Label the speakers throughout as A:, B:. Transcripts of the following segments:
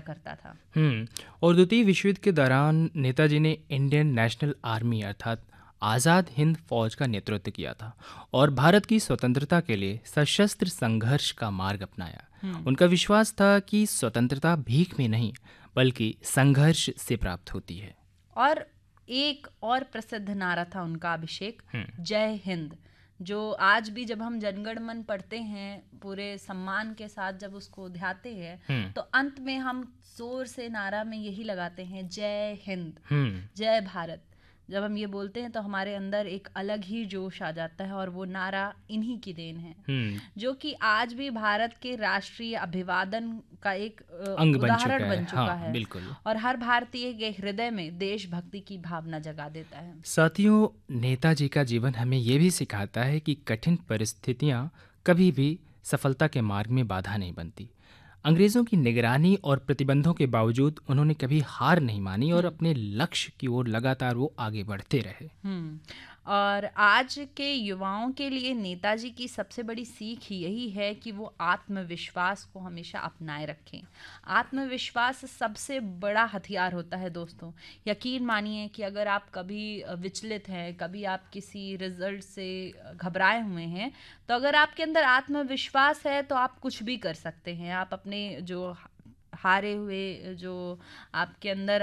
A: करता था।
B: और द्वितीय विश्व युद्ध के दौरान नेताजी ने इंडियन नेशनल आर्मी अर्थात आज़ाद हिंद फौज का नेतृत्व किया था और भारत की स्वतंत्रता के लिए सशस्त्र संघर्ष का मार्ग अपनाया। उनका विश्वास था कि स्वतंत्रता भीख में नहीं बल्कि संघर्ष से प्राप्त होती है।
A: और एक और प्रसिद्ध नारा था उनका, अभिषेक, जय हिंद, जो आज भी जब हम जनगण मन पढ़ते हैं पूरे सम्मान के साथ जब उसको ध्याते हैं तो अंत में हम जोर से नारा में यही लगाते हैं, जय हिंद, जय भारत। जब हम ये बोलते हैं तो हमारे अंदर एक अलग ही जोश आ जाता है और वो नारा इन्हीं की देन है, जो कि आज भी भारत के राष्ट्रीय अभिवादन का एक उदाहरण बन चुका है।
B: बिल्कुल।
A: और हर भारतीय के हृदय में देशभक्ति की भावना जगा देता है।
B: साथियों, नेताजी का जीवन हमें ये भी सिखाता है कि कठिन परिस्थितियां कभी भी सफलता के मार्ग में बाधा नहीं बनती। अंग्रेज़ों की निगरानी और प्रतिबंधों के बावजूद उन्होंने कभी हार नहीं मानी और अपने लक्ष्य की ओर लगातार वो आगे बढ़ते रहे।
A: और आज के युवाओं के लिए नेताजी की सबसे बड़ी सीख यही है कि वो आत्मविश्वास को हमेशा अपनाए रखें। आत्मविश्वास सबसे बड़ा हथियार होता है दोस्तों। यकीन मानिए कि अगर आप कभी विचलित हैं, कभी आप किसी रिजल्ट से घबराए हुए हैं, तो अगर आपके अंदर आत्मविश्वास है तो आप कुछ भी कर सकते हैं। आप अपने जो हारे हुए, जो आपके अंदर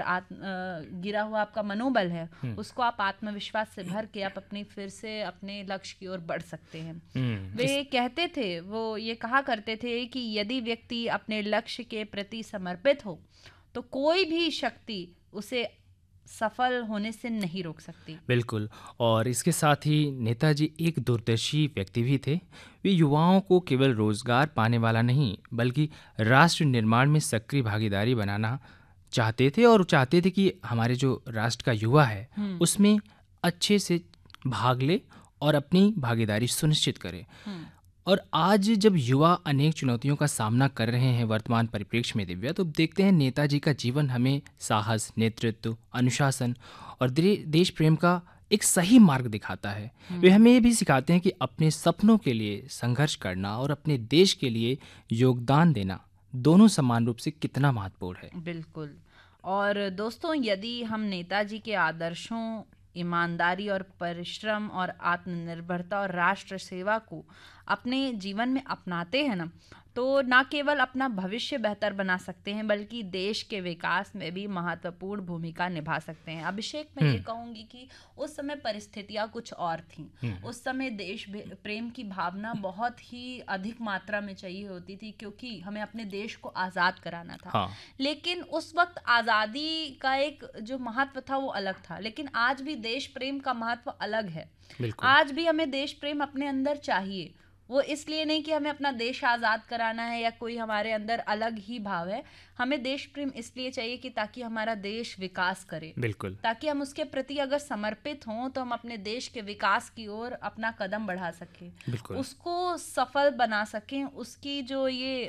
A: गिरा हुआ आपका मनोबल है, उसको आप आत्मविश्वास से भर के आप अपनी फिर से अपने लक्ष्य की ओर बढ़ सकते हैं। वे कहते थे, वो ये कहा करते थे कि यदि व्यक्ति अपने लक्ष्य के प्रति समर्पित हो तो कोई भी शक्ति उसे सफल होने से नहीं रोक सकती।
B: बिल्कुल। और इसके साथ ही नेताजी एक दूरदर्शी व्यक्ति भी थे। वे युवाओं को केवल रोजगार पाने वाला नहीं बल्कि राष्ट्र निर्माण में सक्रिय भागीदारी बनाना चाहते थे और चाहते थे कि हमारे जो राष्ट्र का युवा है उसमें अच्छे से भाग ले और अपनी भागीदारी सुनिश्चित करे। और आज जब युवा अनेक चुनौतियों का सामना कर रहे हैं वर्तमान परिप्रेक्ष्य में दिव्या, तो देखते हैं नेताजी का जीवन हमें साहस, नेतृत्व, अनुशासन और देश प्रेम का एक सही मार्ग दिखाता है। वे हमें ये भी सिखाते हैं कि अपने सपनों के लिए संघर्ष करना और अपने देश के लिए योगदान देना दोनों समान रूप से कितना महत्वपूर्ण है।
A: बिल्कुल। और दोस्तों, यदि हम नेताजी के आदर्शों, ईमानदारी और परिश्रम और आत्मनिर्भरता और राष्ट्र सेवा को अपने जीवन में अपनाते हैं ना, तो ना केवल अपना भविष्य बेहतर बना सकते हैं बल्कि देश के विकास में भी महत्वपूर्ण भूमिका निभा सकते हैं। अभिषेक, मैं ये कहूँगी कि उस समय परिस्थितियाँ कुछ और थीं। उस समय देश प्रेम की भावना बहुत ही अधिक मात्रा में चाहिए होती थी क्योंकि हमें अपने देश को आज़ाद कराना था। लेकिन उस वक्त आज़ादी का एक जो महत्व था वो अलग था, लेकिन आज भी देश प्रेम का महत्व अलग है। आज भी हमें देश प्रेम अपने अंदर चाहिए। वो इसलिए नहीं कि हमें अपना देश आज़ाद कराना है या कोई हमारे अंदर अलग ही भाव है। हमें देश प्रेम इसलिए चाहिए कि ताकि हमारा देश विकास करे। बिल्कुल। ताकि हम उसके प्रति अगर समर्पित हों तो हम अपने देश के विकास की ओर अपना कदम बढ़ा सकें, उसको सफल बना सकें, उसकी जो ये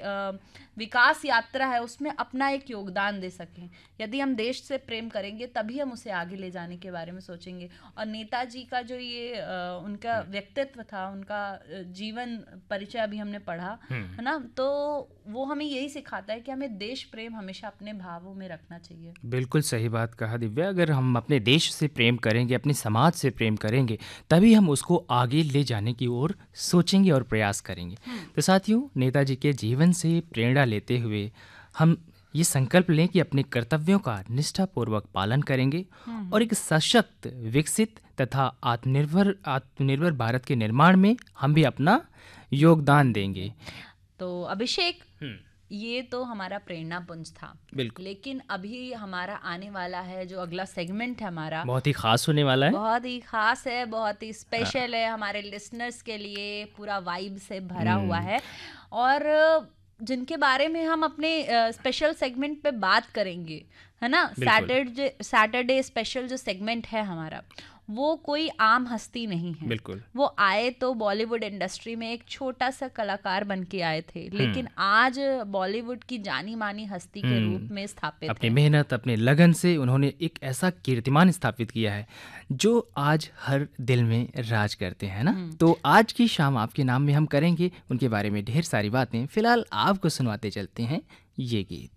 A: विकास यात्रा है उसमें अपना एक योगदान दे सकें। यदि हम देश से प्रेम करेंगे तभी हम उसे आगे ले जाने के बारे में सोचेंगे। और नेताजी का जो ये उनका व्यक्तित्व था, उनका जीवन परिचय अभी हमने पढ़ा है ना, तो वो हमें यही सिखाता है कि हमें देश प्रेम हमेशा अपने भावों में रखना चाहिए।
B: बिल्कुल सही बात कहा दिव्या। अगर हम अपने देश से प्रेम करेंगे, अपने समाज से प्रेम करेंगे, तभी हम उसको आगे ले जाने की ओर सोचेंगे और प्रयास करेंगे। तो साथियों, नेताजी के जीवन से प्रेरणा लेते हुए हम ये संकल्प लें कि अपने कर्तव्यों का निष्ठापूर्वक पालन करेंगे और एक सशक्त, विकसित तथा आत्मनिर्भर भारत के निर्माण में हम भी अपना योगदान देंगे।
A: तो अभिषेक, ये तो हमारा प्रेरणा पुंज था। बिल्कुल। लेकिन अभी हमारा आने वाला है जो अगला सेगमेंट है हमारा,
B: बहुत ही खास होने वाला है।
A: बहुत ही खास है, बहुत ही स्पेशल है हमारे लिसनर्स के लिए, पूरा वाइब से भरा हुआ है और जिनके बारे में हम अपने स्पेशल सेगमेंट पे बात करेंगे, है ना। सैटरडे स्पेशल जो सेगमेंट है हमारा, वो कोई आम हस्ती नहीं है। बिल्कुल। वो आए तो बॉलीवुड इंडस्ट्री में एक छोटा सा कलाकार बन के आए थे, लेकिन आज बॉलीवुड की जानी मानी हस्ती के रूप में स्थापित
B: अपनी मेहनत, अपने लगन से उन्होंने एक ऐसा कीर्तिमान स्थापित किया है जो आज हर दिल में राज करते हैं ना। तो आज की शाम आपके नाम में हम करेंगे उनके बारे में ढेर सारी बातें। फिलहाल आपको सुनवाते चलते हैं ये गीत।